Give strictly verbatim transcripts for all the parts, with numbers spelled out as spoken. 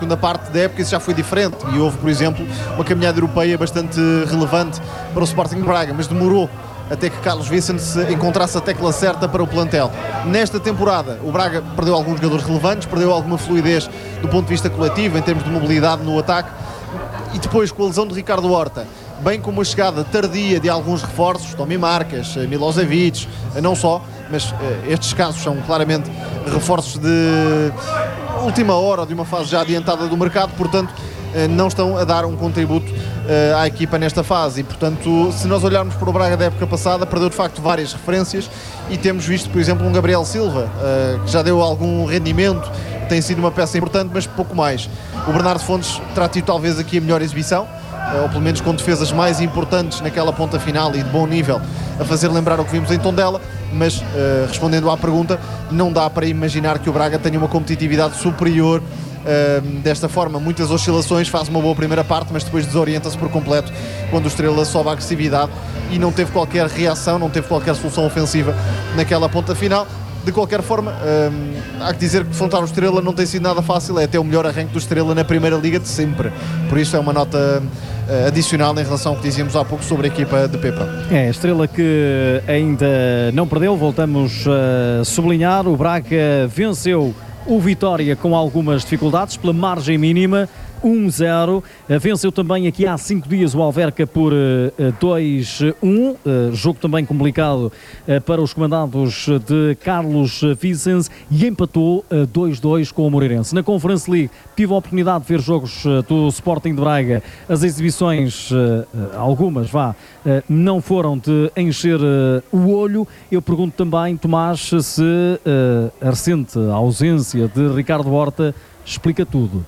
segunda parte da época isso já foi diferente e houve, por exemplo, uma caminhada europeia bastante relevante para o Sporting de Braga, mas demorou até que Carlos Vicente encontrasse a tecla certa para o plantel. Nesta temporada, o Braga perdeu alguns jogadores relevantes, perdeu alguma fluidez do ponto de vista coletivo, em termos de mobilidade no ataque, e depois com a lesão de Ricardo Horta, bem como a chegada tardia de alguns reforços, Tommy Marcas, Milosevic, não só, mas uh, estes casos são claramente reforços de última hora, de uma fase já adiantada do mercado, portanto uh, não estão a dar um contributo uh, à equipa nesta fase e, portanto, se nós olharmos para o Braga da época passada, perdeu de facto várias referências e temos visto, por exemplo, um Gabriel Silva, uh, que já deu algum rendimento, tem sido uma peça importante, mas pouco mais. O Bernardo Fontes terá tido talvez aqui a melhor exibição, ou pelo menos com defesas mais importantes naquela ponta final e de bom nível, a fazer lembrar o que vimos em Tondela, mas uh, respondendo à pergunta, não dá para imaginar que o Braga tenha uma competitividade superior uh, desta forma. Muitas oscilações, faz uma boa primeira parte, mas depois desorienta-se por completo quando o Estrela sobe a agressividade e não teve qualquer reação, não teve qualquer solução ofensiva naquela ponta final. De qualquer forma, hum, há que dizer que defrontar o Estrela não tem sido nada fácil, é até o melhor arranque do Estrela na Primeira Liga de sempre, por isso é uma nota uh, adicional em relação ao que dizíamos há pouco sobre a equipa de Pepa. É, a Estrela que ainda não perdeu, voltamos a sublinhar, o Braga venceu o Vitória com algumas dificuldades, pela margem mínima, um zero, venceu também aqui há cinco dias o Alverca por dois um, jogo também complicado para os comandados de Carlos Vicens, e empatou dois dois com o Moreirense. Na Conference League tive a oportunidade de ver jogos do Sporting de Braga, as exibições, algumas vá, não foram de encher o olho. Eu pergunto também, Tomás, se a recente ausência de Ricardo Horta explica tudo.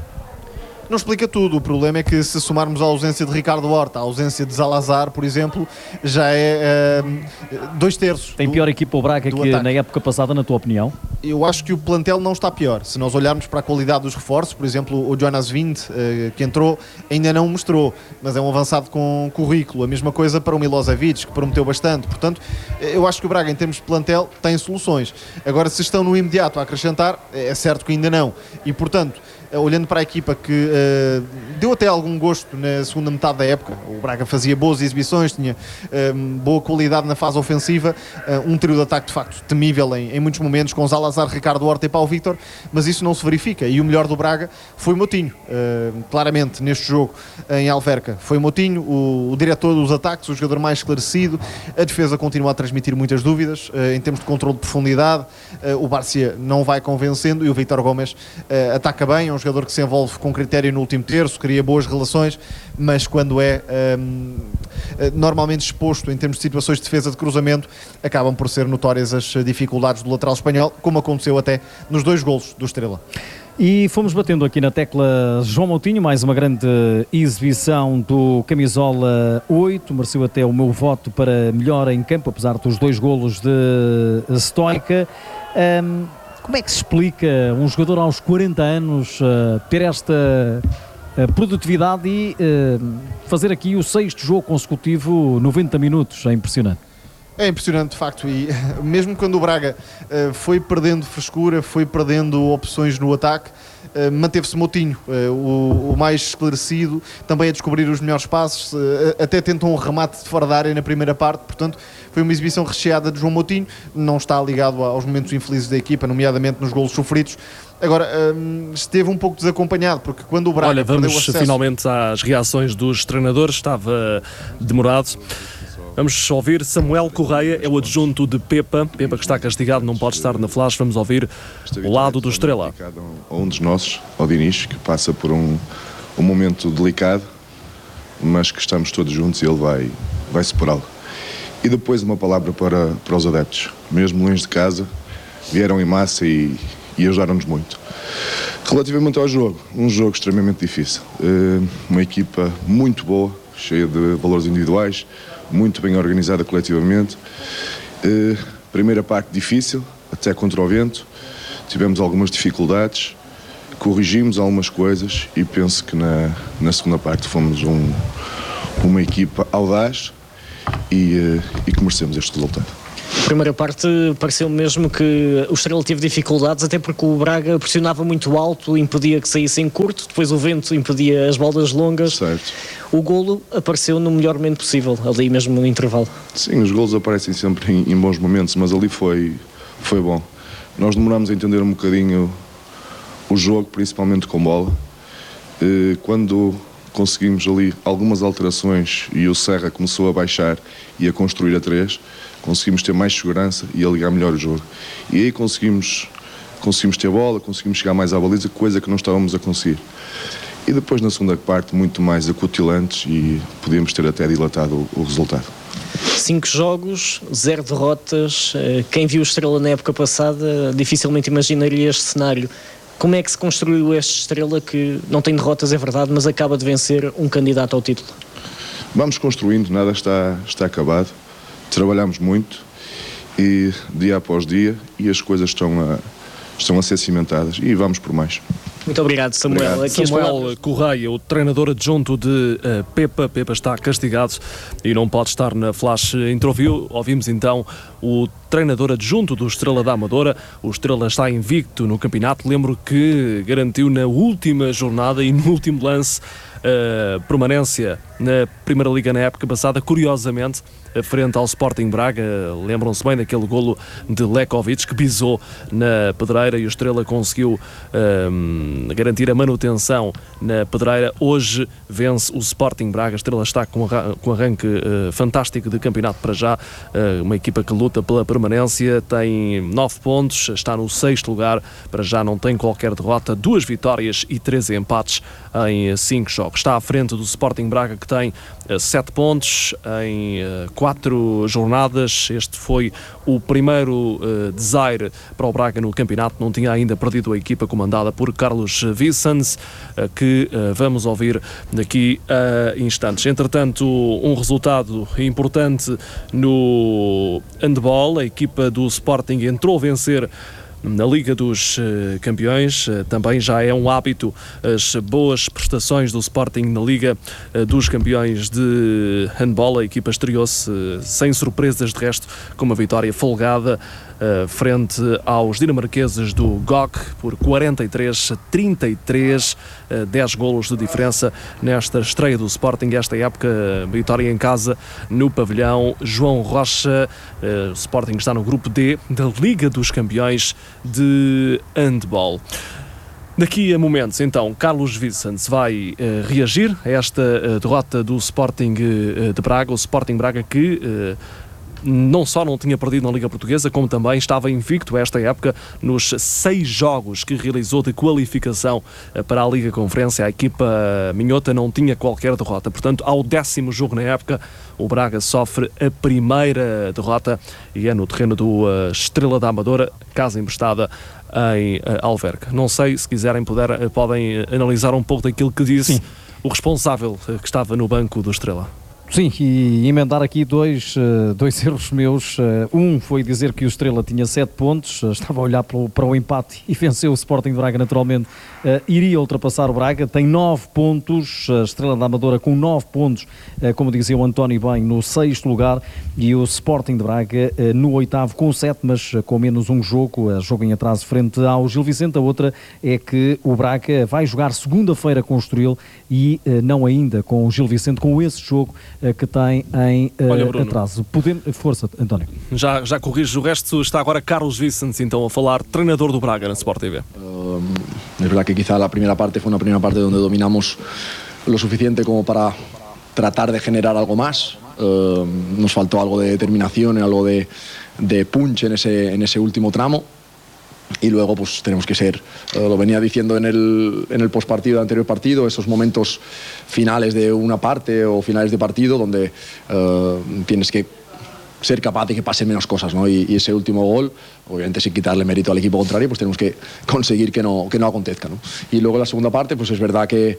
Não explica tudo, o problema é que se somarmos a ausência de Ricardo Horta, a ausência de Zalazar, por exemplo, já é uh, dois terços. Tem do, pior equipa o Braga que ataque. Na época passada, na tua opinião? Eu acho que o plantel não está pior. Se nós olharmos para a qualidade dos reforços, por exemplo, o Jonas Wind, uh, que entrou, ainda não mostrou, mas é um avançado com currículo. A mesma coisa para o Milosevic, que prometeu bastante. Portanto, eu acho que o Braga, em termos de plantel, tem soluções. Agora, se estão no imediato a acrescentar, é certo que ainda não. E, portanto, olhando para a equipa que uh, deu até algum gosto na segunda metade da época, o Braga fazia boas exibições, tinha uh, boa qualidade na fase ofensiva, uh, um trio de ataque de facto temível em, em muitos momentos, com Zalazar, Ricardo Horta e Paulo Vítor, mas isso não se verifica, e o melhor do Braga foi o Moutinho, uh, claramente neste jogo em Alverca, foi o Moutinho, o, o diretor dos ataques, o jogador mais esclarecido. A defesa continua a transmitir muitas dúvidas, uh, em termos de controle de profundidade, uh, o Barcia não vai convencendo, e o Vítor Gomes uh, ataca bem, é um jogador que se envolve com critério no último terço, cria boas relações, mas quando é um, normalmente exposto em termos de situações de defesa de cruzamento, acabam por ser notórias as dificuldades do lateral espanhol, como aconteceu até nos dois golos do Estrela. E fomos batendo aqui na tecla João Moutinho, mais uma grande exibição do camisola oito, mereceu até o meu voto para melhor em campo, apesar dos dois golos de Stoica. Um, Como é que se explica um jogador aos quarenta anos uh, ter esta uh, produtividade e uh, fazer aqui o sexto jogo consecutivo, noventa minutos? É impressionante. É impressionante, de facto, e mesmo quando o Braga uh, foi perdendo frescura, foi perdendo opções no ataque, uh, manteve-se Moutinho, uh, o, o mais esclarecido, também a descobrir os melhores passos, uh, até tentou um remate de fora da área na primeira parte, portanto foi uma exibição recheada de João Moutinho, não está ligado aos momentos infelizes da equipa, nomeadamente nos golos sofridos. Agora, um, esteve um pouco desacompanhado, porque quando o Braga Olha, vamos perdeu acesso... finalmente às reações dos treinadores, estava demorado. Vamos ouvir Samuel Correia, é o adjunto de Pepa. Pepa, que está castigado, não pode estar na flash. Vamos ouvir o lado do Estrela. A um dos nossos, ao Diniz, que passa por um, um momento delicado, mas que estamos todos juntos e ele vai, vai superá-lo. E depois uma palavra para, para os adeptos. Mesmo longe de casa, vieram em massa e, e ajudaram-nos muito. Relativamente ao jogo, um jogo extremamente difícil. Uh, uma equipa muito boa, cheia de valores individuais, muito bem organizada coletivamente. Uh, primeira parte difícil, até contra o vento. Tivemos algumas dificuldades, corrigimos algumas coisas e penso que na, na segunda parte fomos um, uma equipa audaz e, uh, e que merecemos este resultado. A primeira parte pareceu mesmo que o Estrela teve dificuldades, até porque o Braga pressionava muito alto, impedia que saíssem curto, depois o vento impedia as bolas longas. Certo. O golo apareceu no melhor momento possível, ali mesmo no intervalo. Sim, os golos aparecem sempre em, em bons momentos, mas ali foi, foi bom. Nós demoramos a entender um bocadinho o jogo, principalmente com bola. Quando conseguimos ali algumas alterações e o Serra começou a baixar e a construir a três, conseguimos ter mais segurança e a ligar melhor o jogo. E aí conseguimos, conseguimos ter bola, conseguimos chegar mais à baliza, coisa que não estávamos a conseguir. E depois na segunda parte muito mais acutilantes e podíamos ter até dilatado o, o resultado. Cinco jogos, zero derrotas. Quem viu o Estrela na época passada dificilmente imaginaria este cenário. Como é que se construiu este Estrela que não tem derrotas, é verdade, mas acaba de vencer um candidato ao título? Vamos construindo, nada está, está acabado. Trabalhamos muito e dia após dia e as coisas estão a, estão a ser cimentadas e vamos por mais. Muito obrigado, Samuel. Obrigado. Aqui Samuel Correia, o treinador adjunto de uh, Pepa. Pepa está castigado e não pode estar na Flash Interview. Ouvimos então o treinador adjunto do Estrela da Amadora. O Estrela está invicto no campeonato. Lembro que garantiu na última jornada e no último lance a uh, permanência na Primeira Liga na época passada, curiosamente, frente ao Sporting Braga. Lembram-se bem daquele golo de Lekovic que pisou na pedreira e o Estrela conseguiu um, garantir a manutenção na pedreira. Hoje vence o Sporting Braga. A Estrela está com um arranque uh, fantástico de campeonato para já, uh, uma equipa que luta pela permanência, tem nove pontos, está no sexto lugar, para já não tem qualquer derrota, duas vitórias e três empates em cinco jogos. Está à frente do Sporting Braga, que tem uh, sete pontos em uh, quatro jornadas. Este foi o primeiro uh, desaire para o Braga no campeonato. Não tinha ainda perdido a equipa comandada por Carlos Vicens, uh, que uh, vamos ouvir daqui a instantes. Entretanto, um resultado importante no handball. A equipa do Sporting entrou a vencer na Liga dos uh, Campeões. Uh, também já é um hábito as boas prestações do Sporting na Liga uh, dos Campeões de handball. A equipa estreou-se uh, sem surpresas, de resto, com uma vitória folgada uh, frente aos dinamarqueses do G O C por quarenta e três a trinta e três, uh, dez golos de diferença nesta estreia do Sporting esta época. Uh, vitória em casa no pavilhão João Rocha. Uh, o Sporting está no grupo D da Liga dos Campeões de handball. Daqui a momentos, então, Carlos Vicens vai uh, reagir a esta uh, derrota do Sporting uh, de Braga. O Sporting Braga que uh, não só não tinha perdido na Liga Portuguesa, como também estava invicto esta época nos seis jogos que realizou de qualificação uh, para a Liga Conferência. A equipa minhota não tinha qualquer derrota. Portanto, ao décimo jogo na época, o Braga sofre a primeira derrota e é no terreno do uh, Estrela da Amadora, casa emprestada em uh, Alverca. Não sei, se quiserem puder, uh, podem uh, analisar um pouco daquilo que disse Sim. o responsável uh, que estava no banco do Estrela. Sim, e emendar aqui dois, dois erros meus. Um foi dizer que o Estrela tinha sete pontos, estava a olhar para o, para o empate e venceu o Sporting de Braga, naturalmente. Uh, iria ultrapassar o Braga, tem nove pontos, a Estrela da Amadora com nove pontos, uh, como dizia o António bem, no sexto lugar, e o Sporting de Braga uh, no oitavo com sete, mas uh, com menos um jogo, uh, jogo em atraso frente ao Gil Vicente. A outra é que o Braga vai jogar segunda-feira com o Estoril e uh, não ainda com o Gil Vicente, com esse jogo uh, que tem em uh, Olha, Bruno, atraso. Podemos... Força, António. Já, já corrijo o resto, está agora Carlos Vicens então a falar, treinador do Braga na Sport T V. Uh, es verdad que quizá la primera parte fue una primera parte donde dominamos lo suficiente como para tratar de generar algo más. Uh, nos faltó algo de determinación, algo de, de punch en ese, en ese último tramo. Y luego pues tenemos que ser, uh, lo venía diciendo en el, en el postpartido del anterior partido, esos momentos finales de una parte o finales de partido donde uh, tienes que ser capaz de que pasen menos cosas, ¿no? Y, y ese último gol, obviamente sin quitarle mérito al equipo contrario, pues tenemos que conseguir que no, que no acontezca, ¿no? Y luego la segunda parte, pues es verdad que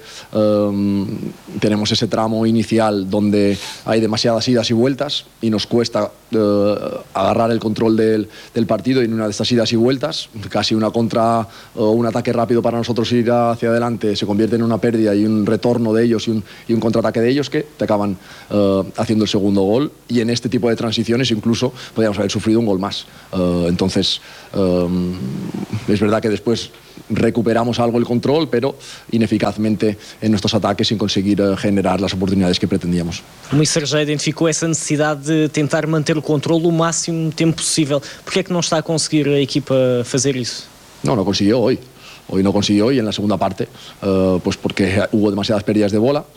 um, tenemos ese tramo inicial donde hay demasiadas idas y vueltas y nos cuesta uh, agarrar el control del, del partido, y en una de estas idas y vueltas, casi una contra o un ataque rápido para nosotros ir hacia adelante, se convierte en una pérdida y un retorno de ellos y un, y un contraataque de ellos que te acaban uh, haciendo el segundo gol. Y en este tipo de transición condiciones, incluso podríamos haber sufrido un gol más. Uh, entonces, um, es verdad que después recuperamos algo el control, pero ineficazmente en nuestros ataques sin conseguir uh, generar las oportunidades que pretendíamos. O Mister já identificou essa necessidade de tentar manter o controle o máximo tempo possível. Por que é que não está a conseguir a equipa fazer isso? No, no consiguió hoy. Hoy no consiguió y en la segunda parte, uh, pues porque hubo demasiadas pérdidas de bola,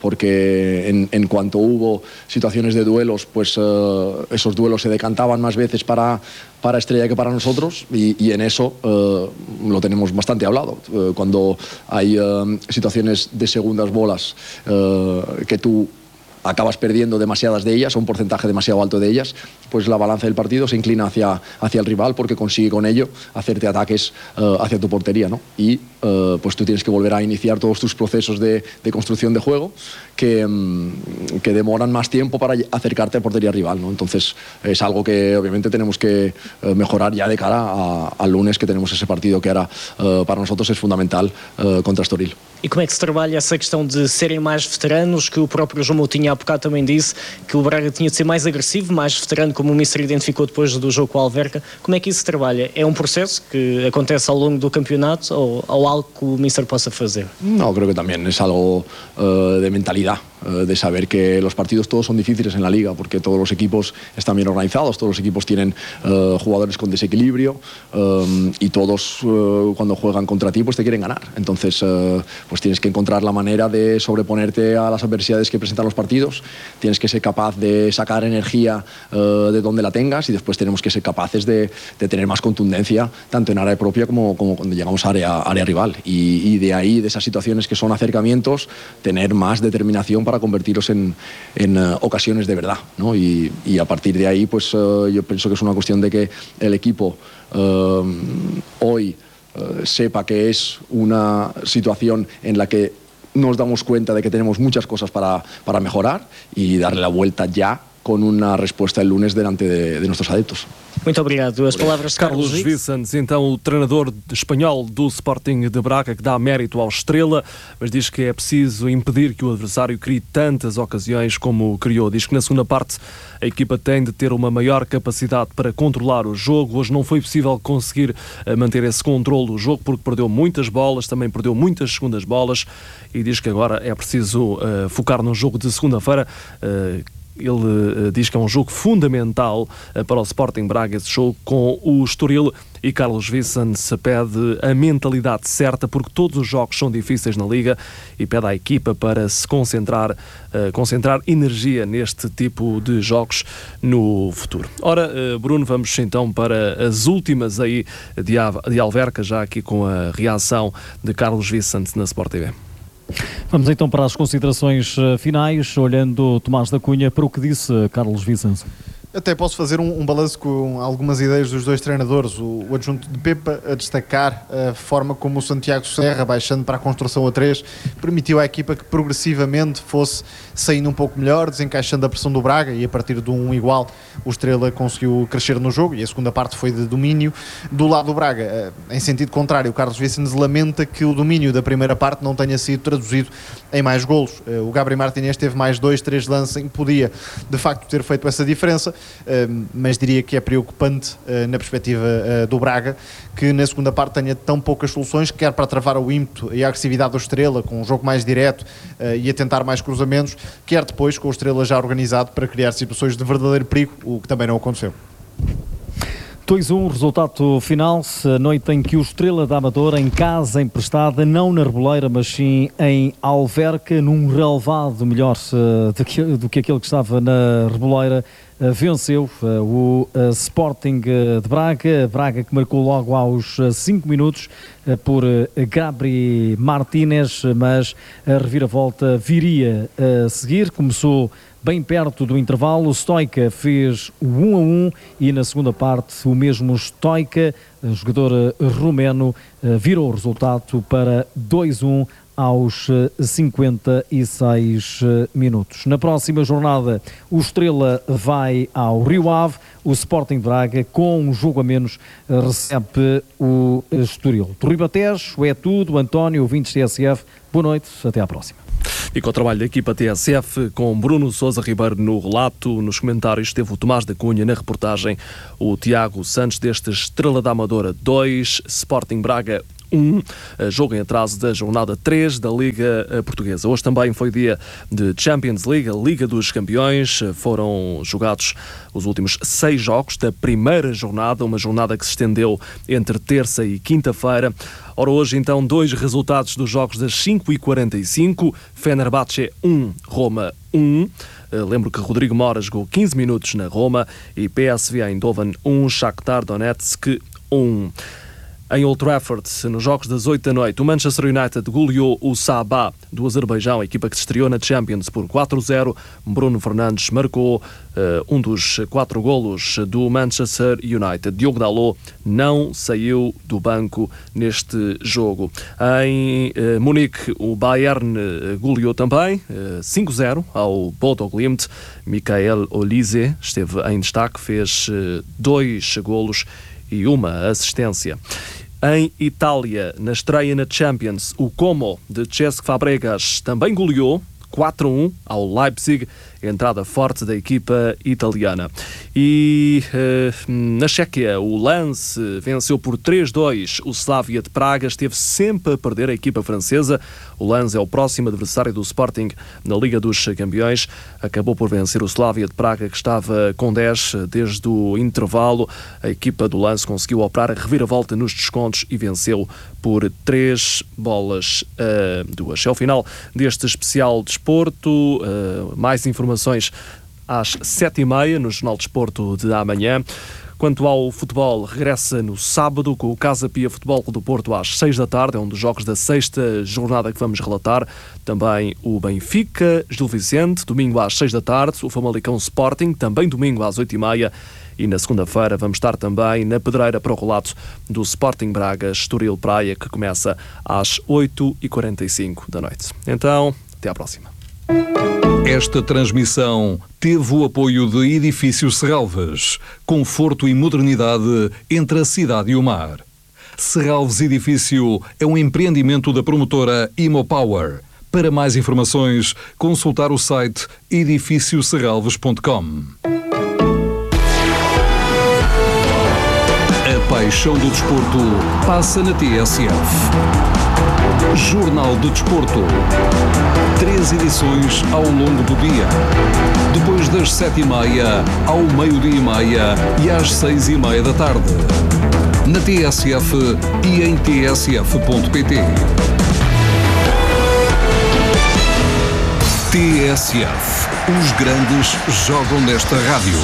porque en, en cuanto hubo situaciones de duelos, pues uh, esos duelos se decantaban más veces para, para Estrella que para nosotros y, y en eso uh, lo tenemos bastante hablado. Uh, cuando hay uh, situaciones de segundas bolas uh, que tú acabas perdiendo demasiadas de ellas, o un porcentaje demasiado alto de ellas, pues la balanza del partido se inclina hacia, hacia el rival porque consigue con ello hacerte ataques uh, hacia tu portería, ¿no? Y uh, pues tú tienes que volver a iniciar todos tus procesos de, de construcción de juego que, um, que demoran más tiempo para acercarte a portería rival, ¿no? Entonces es algo que obviamente tenemos que uh, mejorar ya de cara al lunes, que tenemos ese partido que ahora uh, para nosotros es fundamental uh, contra Estoril. E como é que se trabalha essa questão de serem mais veteranos, que o próprio João Moutinho há bocado também disse que o Braga tinha de ser mais agressivo, mais veterano, como o Mister identificou depois do jogo com o Alverca. Como é que isso se trabalha? É um proceso que acontece ao longo do campeonato ou, ou algo que o Mister possa fazer? No, creo que también es algo uh, de mentalidad, uh, de saber que los partidos todos son difíciles en la liga, porque todos los equipos están bien organizados, todos los equipos tienen uh, jugadores con desequilibrio um, y todos uh, cuando juegan contra ti pues te quieren ganar. Entonces uh, pues tienes que encontrar la manera de sobreponerte a las adversidades que presentan los partidos, tienes que ser capaz de sacar energía uh, de donde la tengas y después tenemos que ser capaces de, de tener más contundencia tanto en área propia como, como cuando llegamos a área, área rival y, y de ahí, de esas situaciones que son acercamientos, tener más determinación para convertirlos en, en uh, ocasiones de verdad, ¿no? Y, y a partir de ahí pues uh, yo pienso que es una cuestión de que el equipo uh, hoy Uh, sepa que es una situación en la que nos damos cuenta de que tenemos muchas cosas para, para mejorar y darle la vuelta ya con una respuesta el lunes delante de, de nuestros adeptos. Muito obrigado. As palavras de Carlos, Carlos Vicens, então o treinador espanhol do Sporting de Braga, que dá mérito ao Estrela, mas diz que é preciso impedir que o adversário crie tantas ocasiões como criou. Diz que na segunda parte a equipa tem de ter uma maior capacidade para controlar o jogo. Hoje não foi possível conseguir manter esse controle do jogo porque perdeu muitas bolas, também perdeu muitas segundas bolas e diz que agora é preciso uh, focar no jogo de segunda-feira. Uh, Ele uh, diz que é um jogo fundamental uh, para o Sporting Braga, esse jogo com o Estoril, e Carlos Vicens pede a mentalidade certa, porque todos os jogos são difíceis na Liga, e pede à equipa para se concentrar, uh, concentrar energia neste tipo de jogos no futuro. Ora, uh, Bruno, vamos então para as últimas aí de, de Alverca, já aqui com a reação de Carlos Vicens na Sport T V. Vamos então para as considerações finais, olhando Tomás da Cunha para o que disse Carlos Vicens. Até posso fazer um, um balanço com algumas ideias dos dois treinadores. O, o adjunto de Pepa a destacar a forma como o Santiago Serra, baixando para a construção a três, permitiu à equipa que progressivamente fosse saindo um pouco melhor, desencaixando a pressão do Braga, e a partir de um igual o Estrela conseguiu crescer no jogo e a segunda parte foi de domínio. Do lado do Braga, em sentido contrário, o Carlos Vicens lamenta que o domínio da primeira parte não tenha sido traduzido em mais golos. O Gabriel Martínez teve mais dois, três lances em que podia de facto ter feito essa diferença. Uh, mas diria que é preocupante uh, na perspectiva uh, do Braga que na segunda parte tenha tão poucas soluções, quer para travar o ímpeto e a agressividade do Estrela com um jogo mais direto uh, e a tentar mais cruzamentos, quer depois com o Estrela já organizado para criar situações de verdadeiro perigo, o que também não aconteceu. dois a um, resultado final, noite em que o Estrela da Amadora, em casa emprestada, não na Reboleira, mas sim em Alverca, num relevado melhor do que, do que aquele que estava na Reboleira, venceu o Sporting de Braga. Braga que marcou logo aos cinco minutos por Gabriel Martínez, mas a reviravolta viria a seguir. Começou bem perto do intervalo, o Stoica fez o um a um e na segunda parte o mesmo Stoica, jogador romeno, virou o resultado para dois a um aos cinquenta e seis minutos. Na próxima jornada o Estrela vai ao Rio Ave, o Sporting Braga com um jogo a menos recebe o Estoril. Do Ribatejo é tudo. António, ouvintes T S F, boa noite, até à próxima. E com o trabalho da equipa T S F, com Bruno Sousa Ribeiro no relato, nos comentários esteve o Tomás da Cunha, na reportagem o Tiago Santos deste Estrela da Amadora dois, Sporting Braga um, jogo em atraso da jornada três da Liga Portuguesa. Hoje também foi dia de Champions League, a Liga dos Campeões. Foram jogados os últimos seis jogos da primeira jornada, uma jornada que se estendeu entre terça e quinta-feira. Ora, hoje então dois resultados dos jogos das cinco e quarenta e cinco, Fenerbahçe um, Roma um. Lembro que Rodrigo Mora jogou quinze minutos na Roma e P S V Eindhoven um, Shakhtar Donetsk um. Em Old Trafford, nos jogos das oito da noite, o Manchester United goleou o Sabah do Azerbaijão, a equipa que se estreou na Champions por quatro a zero. Bruno Fernandes marcou uh, um dos quatro golos do Manchester United. Diogo Dalot não saiu do banco neste jogo. Em uh, Munique, o Bayern uh, goleou também uh, cinco a zero ao Bodo Glimt. Michael Olise esteve em destaque, fez uh, dois golos e uma assistência. Em Itália, na estreia na Champions, o Como de Cesc Fabregas também goleou quatro a um ao Leipzig, entrada forte da equipa italiana. E uh, na Chequia, o Lens venceu por três a dois o Slavia de Praga, esteve sempre a perder a equipa francesa. O Lens é o próximo adversário do Sporting na Liga dos Campeões. Acabou por vencer o Slavia de Praga, que estava com dez desde o intervalo. A equipa do Lens conseguiu operar a reviravolta nos descontos e venceu por três bolas a duas. É o final deste especial desporto. Uh, mais informações às sete e meia no Jornal de Desporto de amanhã. Quanto ao futebol, regressa no sábado com o Casa Pia Futebol Clube do Porto às seis da tarde. É um dos jogos da sexta jornada que vamos relatar. Também o Benfica, Gil Vicente, domingo às seis da tarde. O Famalicão Sporting, também domingo às oito e meia. E na segunda-feira vamos estar também na Pedreira para o relato do Sporting Braga Estoril Praia, que começa às oito e quarenta e cinco da noite. Então, até à próxima. Esta transmissão teve o apoio de Edifício Serralves, conforto e modernidade entre a cidade e o mar. Serralves Edifício é um empreendimento da promotora Imopower. Para mais informações, consultar o site edifício serralves ponto com. A paixão do desporto passa na T S F. Jornal do Desporto. Três edições ao longo do dia. Depois das sete e meia, ao meio-dia e meia e às seis e meia da tarde. Na T S F e em t s f ponto p t. T S F. Os grandes jogam nesta rádio.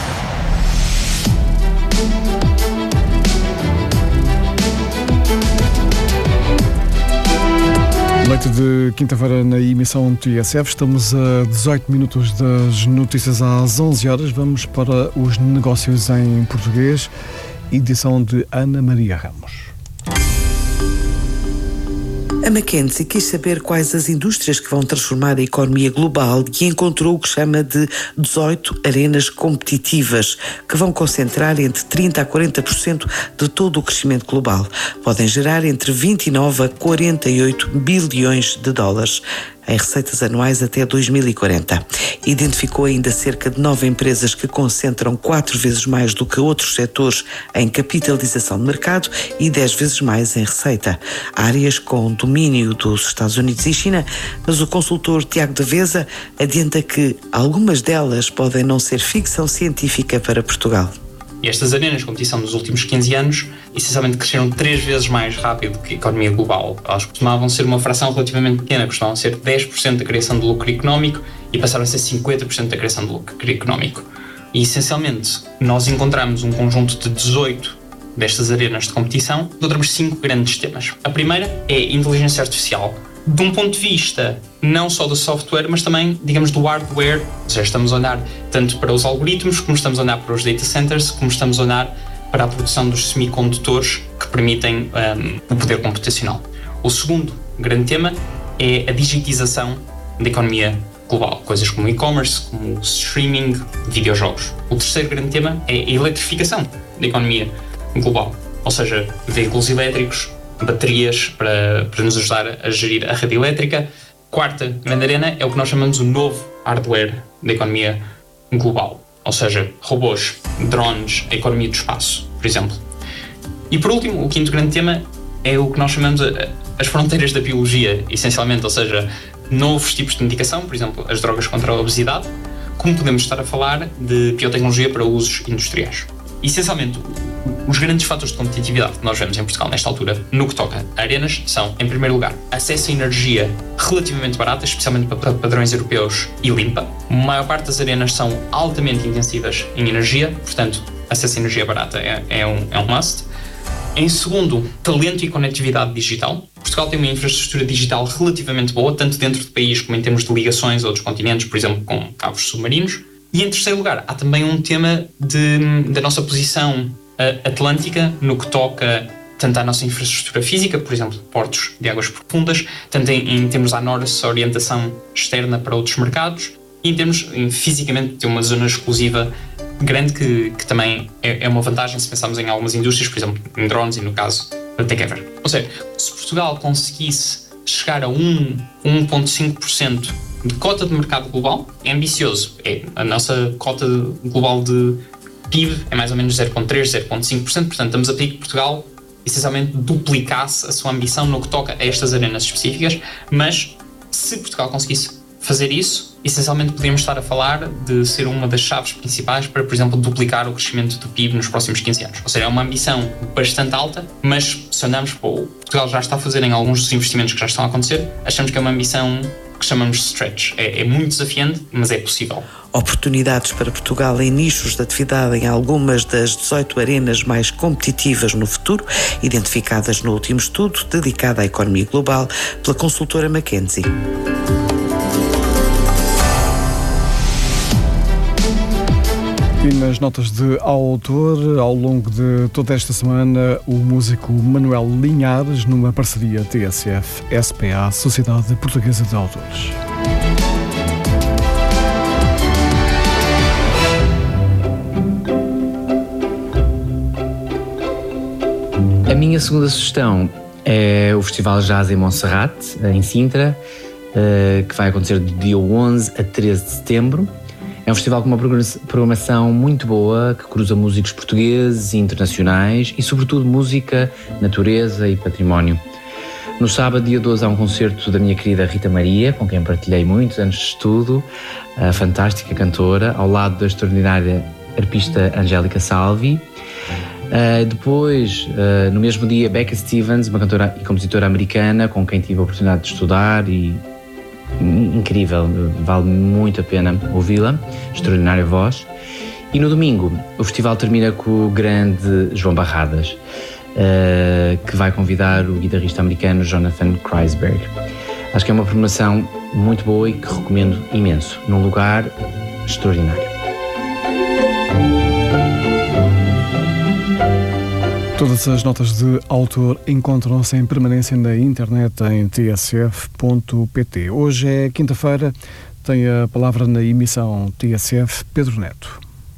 Noite de quinta-feira na emissão T S F. Estamos a dezoito minutos das notícias às onze horas. Vamos para os negócios em português. Edição de Ana Maria Ramos. A McKinsey quis saber quais as indústrias que vão transformar a economia global e encontrou o que chama de dezoito arenas competitivas, que vão concentrar entre trinta a quarenta por cento de todo o crescimento global. Podem gerar entre vinte e nove a quarenta e oito bilhões de dólares em receitas anuais até dois mil e quarenta. Identificou ainda cerca de nove empresas que concentram quatro vezes mais do que outros setores em capitalização de mercado e dez vezes mais em receita. Áreas com domínio dos Estados Unidos e China, mas o consultor Tiago Devesa adianta que algumas delas podem não ser ficção científica para Portugal. E estas arenas de competição nos últimos quinze anos, essencialmente cresceram três vezes mais rápido que a economia global. Elas costumavam ser uma fração relativamente pequena, costumavam ser dez por cento da criação de lucro económico e passaram a ser cinquenta por cento da criação de lucro económico. E, essencialmente, nós encontramos um conjunto de dezoito destas arenas de competição, encontramos cinco grandes temas. A primeira é inteligência artificial. De um ponto de vista não só do software, mas também, digamos, do hardware. Ou seja, estamos a olhar tanto para os algoritmos, como estamos a olhar para os data centers, como estamos a olhar para a produção dos semicondutores que permitem um, o poder computacional. O segundo grande tema é a digitização da economia global. Coisas como e-commerce, como streaming, videojogos. O terceiro grande tema é a eletrificação da economia global. Ou seja, veículos elétricos, baterias para, para nos ajudar a gerir a rede elétrica, quarta grande arena é o que nós chamamos o novo hardware da economia global, ou seja, robôs, drones, a economia do espaço, por exemplo. E por último, o quinto grande tema é o que nós chamamos a, as fronteiras da biologia, essencialmente, ou seja, novos tipos de medicação, por exemplo, as drogas contra a obesidade, como podemos estar a falar de biotecnologia para usos industriais. Essencialmente, os grandes fatores de competitividade que nós vemos em Portugal nesta altura, no que toca a arenas, são, em primeiro lugar, acesso a energia relativamente barata, especialmente para padrões europeus, e limpa. A maior parte das arenas são altamente intensivas em energia, portanto, acesso a energia barata é, é, um, é um must. Em segundo, talento e conectividade digital. Portugal tem uma infraestrutura digital relativamente boa, tanto dentro do país como em termos de ligações a outros continentes, por exemplo, com cabos submarinos. E em terceiro lugar, há também um tema de, da nossa posição uh, atlântica, no que toca tanto à nossa infraestrutura física, por exemplo, portos de águas profundas, tanto em, em termos à nossa orientação externa para outros mercados, e em termos, em, fisicamente, de uma zona exclusiva grande, que, que também é, é uma vantagem se pensarmos em algumas indústrias, por exemplo, em drones e no caso da TechEver. Ou seja, se Portugal conseguisse chegar a um vírgula cinco por cento de cota de mercado global, é ambicioso. É, a nossa cota global de P I B é mais ou menos zero vírgula três, zero vírgula cinco por cento, portanto estamos a pedir que Portugal essencialmente duplicasse a sua ambição no que toca a estas arenas específicas, mas se Portugal conseguisse fazer isso, essencialmente podíamos estar a falar de ser uma das chaves principais para, por exemplo, duplicar o crescimento do P I B nos próximos quinze anos. Ou seja, é uma ambição bastante alta, mas se olharmos para o Portugal já está a fazer em alguns dos investimentos que já estão a acontecer, achamos que é uma ambição que chamamos de stretch. É, é muito desafiante, mas é possível. Oportunidades para Portugal em nichos de atividade em algumas das dezoito arenas mais competitivas no futuro, identificadas no último estudo dedicado à economia global pela consultora McKinsey. E nas notas de autor, ao longo de toda esta semana, o músico Manuel Linhares, numa parceria T S F S P A, Sociedade Portuguesa de Autores. A minha segunda sugestão é o Festival Jazz em Monserrate, em Sintra, que vai acontecer do dia onze a treze de setembro. É um festival com uma programação muito boa, que cruza músicos portugueses e internacionais e, sobretudo, música, natureza e património. No sábado, dia doze, há um concerto da minha querida Rita Maria, com quem partilhei muitos anos de estudo, a fantástica cantora, ao lado da extraordinária arpista Angélica Salvi. Uh, depois, uh, no mesmo dia, Becca Stevens, uma cantora e compositora americana, com quem tive a oportunidade de estudar e incrível, vale muito a pena ouvi-la, extraordinária voz. E no domingo o festival termina com o grande João Barradas, uh, que vai convidar o guitarrista americano Jonathan Kreisberg. Acho que é uma programação muito boa e que recomendo imenso, num lugar extraordinário. Todas as notas de autor encontram-se em permanência na internet em t s f ponto p t. Hoje é quinta-feira, tem a palavra na emissão T S F Pedro Neto.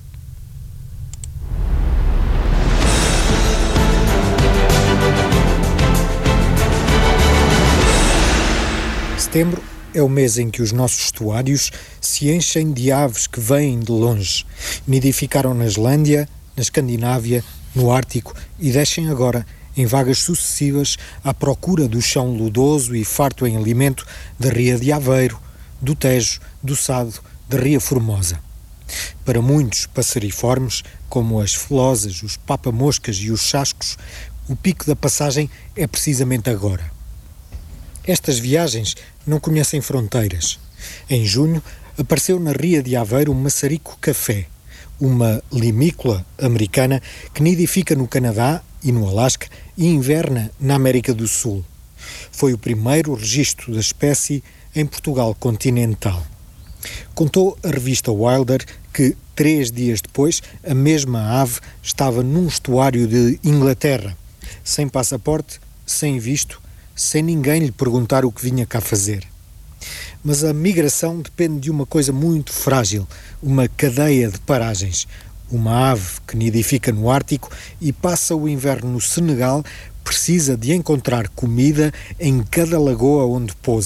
Setembro é o mês em que os nossos estuários se enchem de aves que vêm de longe. Nidificaram na Islândia, na Escandinávia, no Ártico e descem agora em vagas sucessivas à procura do chão lodoso e farto em alimento da Ria de Aveiro, do Tejo, do Sado, da Ria Formosa. Para muitos passariformes, como as felosas, os papamoscas e os chascos, o pico da passagem é precisamente agora. Estas viagens não conhecem fronteiras. Em junho, apareceu na Ria de Aveiro um maçarico café, uma limícola americana que nidifica no Canadá e no Alasca e inverna na América do Sul. Foi o primeiro registro da espécie em Portugal continental. Contou a revista Wilder que, três dias depois, a mesma ave estava num estuário de Inglaterra, sem passaporte, sem visto, sem ninguém lhe perguntar o que vinha cá fazer. Mas a migração depende de uma coisa muito frágil, uma cadeia de paragens. Uma ave que nidifica no Ártico e passa o inverno no Senegal precisa de encontrar comida em cada lagoa onde pousa.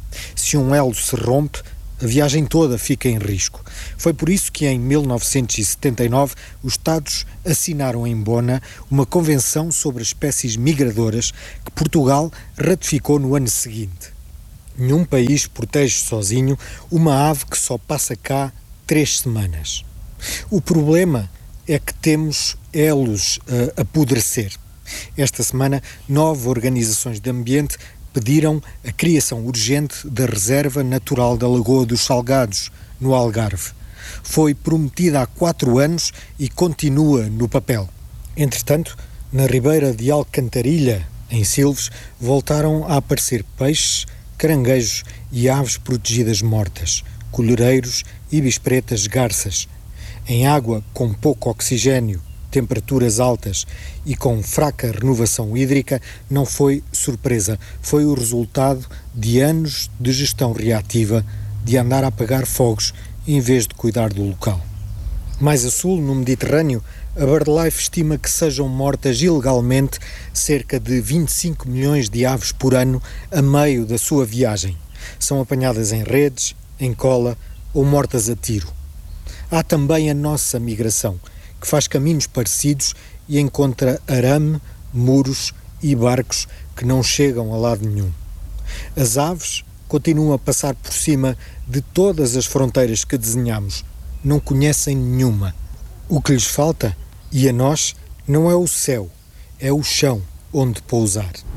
Se um elo se rompe, a viagem toda fica em risco. Foi por isso que em mil novecentos e setenta e nove os Estados assinaram em Bona uma convenção sobre espécies migradoras que Portugal ratificou no ano seguinte. Nenhum país protege sozinho uma ave que só passa cá três semanas. O problema é que temos elos a apodrecer. Esta semana, nove organizações de ambiente pediram a criação urgente da Reserva Natural da Lagoa dos Salgados, no Algarve. Foi prometida há quatro anos e continua no papel. Entretanto, na ribeira de Alcantarilha, em Silves, voltaram a aparecer peixes, caranguejos e aves protegidas mortas, colhereiros, ibis-pretas, garças. Em água com pouco oxigénio, temperaturas altas e com fraca renovação hídrica, não foi surpresa. Foi o resultado de anos de gestão reativa, de andar a apagar fogos em vez de cuidar do local. Mais a sul, no Mediterrâneo, a BirdLife estima que sejam mortas ilegalmente cerca de vinte e cinco milhões de aves por ano a meio da sua viagem. São apanhadas em redes, em cola ou mortas a tiro. Há também a nossa migração, que faz caminhos parecidos e encontra arame, muros e barcos que não chegam a lado nenhum. As aves continuam a passar por cima de todas as fronteiras que desenhamos. Não conhecem nenhuma. O que lhes falta, e a nós, não é o céu, é o chão onde pousar.